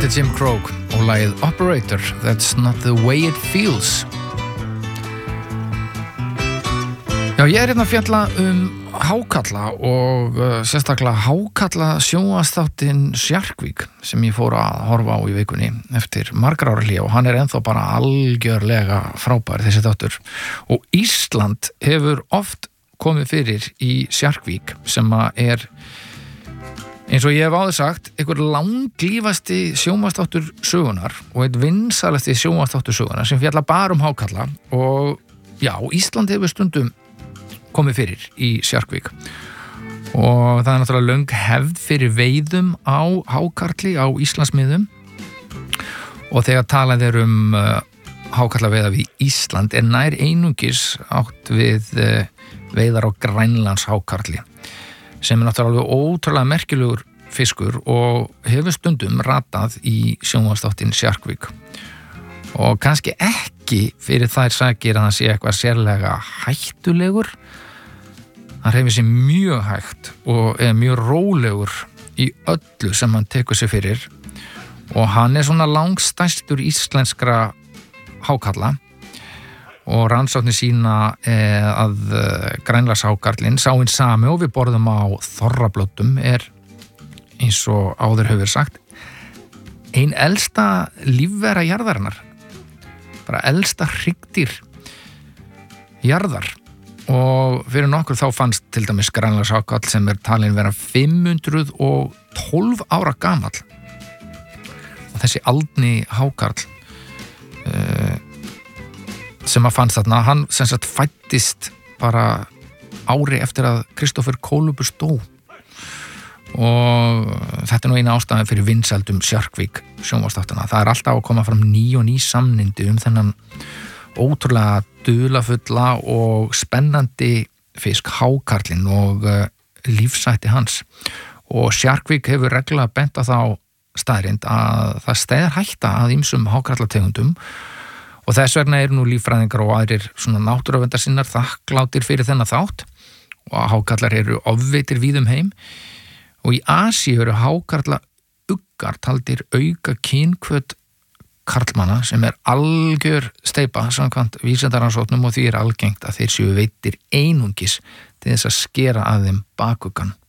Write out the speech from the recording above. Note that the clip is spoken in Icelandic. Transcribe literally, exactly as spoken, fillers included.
Þetta er Jim Croce og lagið Operator, That's Not The Way It Feels. Já, ég er hérna að fjalla um hákalla og uh, sérstaklega hákalla sjónvarpsþáttinn Sjarkvík sem ég fór að horfa á í vikunni eftir margra ára hlé og hann er ennþá bara algjörlega frábær þessi þáttur. Og Ísland hefur oft komið fyrir í Sjarkvík sem að er, eins og ég hef áður sagt, einhver langlífasti sjónvarpsþáttur sögunar og einn vinsalasti sjónvarpsþáttur sögunar sem fjalla bara um hákalla og já, Ísland hefur stundum komið fyrir í Sjarkvík og það er náttúrulega löng hefð fyrir veiðum á hákarli á Íslandsmiðum og þegar talað er um uh, hákarlaveiða við Ísland er nær einungis átt við uh, veiðar á Grænlands hákarli sem er náttúrulega ótrúlega merkilegur fiskur og hefur stundum ratað í sjónvarpsþáttinn Sjarkvík og kannski ekki fyrir þær sakir að hann sé eitthvað sérlega hættulegur. Hann hreyfir sig mjög hægt og er mjög rólegur í öllu sem hann tekur sig fyrir og hann er svona langstærstur íslenskra hákalla og rannsóknir sína eh, að Grænlandshákarlinn sá hinn sami og við borðum á þorrablótum er eins og áður hefur sagt ein elsta lífvera jarðarinnar, bara elsta hryggdýr jarðar. Og fyrir nokkur þá fannst til dæmis Grænlandshákarl sem er talin vera fimm hundruð og tólf ára gamall. Og þessi aldni hákarl uh, sem að fannst þarna, hann sem sagt fæddist bara ári eftir að Kristófer Kólumbus dó. Og þetta er nú eina ástæðan fyrir vinsældum Sjarkvík sjónvarpsþáttanna. Það er alltaf að koma fram ný og ný samnindi um þennan ótrúlega dularfulla og spennandi fisk hákarlinn og uh, lífsætti hans og Sjarkvík hefur reglulega bent á þá staðrind að það steðjar hætta að ýmsum hákarlategundum og þess vegna eru nú líffræðingar og aðrir svona náttúruverndarsinnar þakklátir fyrir þennan þátt og hákarlar eru ofveitir víðum heim og í Asíu eru hákarla uggar taldir auka kynhvöt karlmanna sem er algjör steypa samkvæmt vísindaransóknum og því er algengt að þeir séu veiddir einungis til þess að skera að þeim bakuggan.